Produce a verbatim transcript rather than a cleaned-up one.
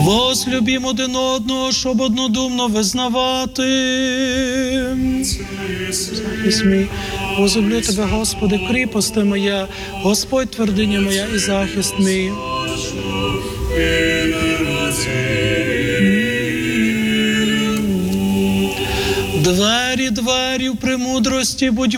Возлюбім один одного, щоб однодумно визнавати. Захист мій, возлюблю Тебе, Господи, кріпости моя, Господь твердиня моя і захист мій. Двері, двері в премудрості, будь